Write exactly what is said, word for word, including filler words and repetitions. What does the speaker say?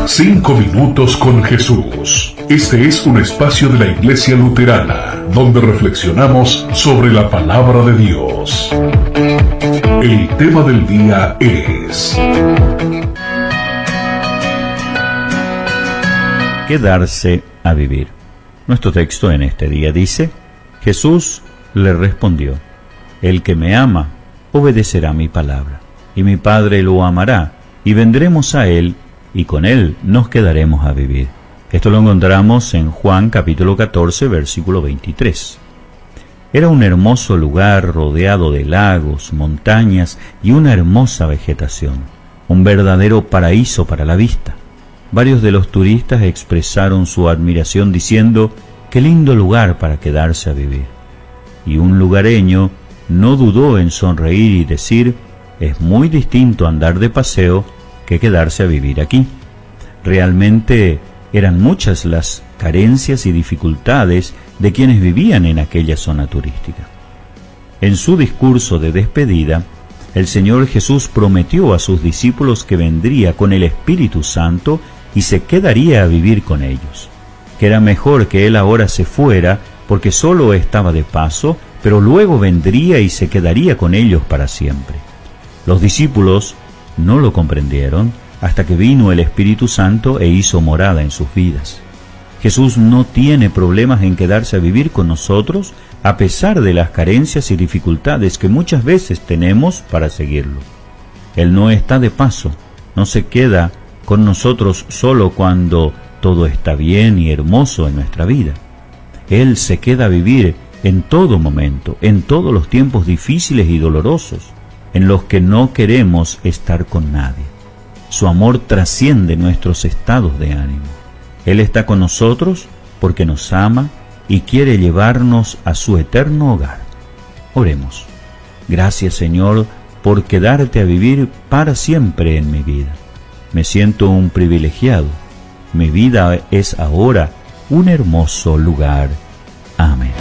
Cinco minutos con Jesús. Este es un espacio de la Iglesia Luterana, donde reflexionamos sobre la palabra de Dios. El tema del día es... quedarse a vivir. Nuestro texto en este día dice: Jesús le respondió: el que me ama, obedecerá mi palabra, y mi Padre lo amará, y vendremos a él, y con él nos quedaremos a vivir. Esto lo encontramos en Juan capítulo catorce, versículo veintitrés. Era un hermoso lugar rodeado de lagos, montañas y una hermosa vegetación, un verdadero paraíso para la vista. Varios de los turistas expresaron su admiración diciendo: qué lindo lugar para quedarse a vivir. Y un lugareño no dudó en sonreír y decir: es muy distinto andar de paseo que quedarse a vivir aquí. Realmente eran muchas las carencias y dificultades de quienes vivían en aquella zona turística. En su discurso de despedida, el Señor Jesús prometió a sus discípulos que vendría con el Espíritu Santo y se quedaría a vivir con ellos, que era mejor que Él ahora se fuera porque solo estaba de paso, pero luego vendría y se quedaría con ellos para siempre. Los discípulos no lo comprendieron hasta que vino el Espíritu Santo e hizo morada en sus vidas. Jesús no tiene problemas en quedarse a vivir con nosotros a pesar de las carencias y dificultades que muchas veces tenemos para seguirlo. Él no está de paso, no se queda con nosotros solo cuando todo está bien y hermoso en nuestra vida. Él se queda a vivir en todo momento, en todos los tiempos difíciles y dolorosos, en los que no queremos estar con nadie. Su amor trasciende nuestros estados de ánimo. Él está con nosotros porque nos ama y quiere llevarnos a su eterno hogar. Oremos. Gracias, Señor, por quedarte a vivir para siempre en mi vida. Me siento un privilegiado. Mi vida es ahora un hermoso lugar. Amén.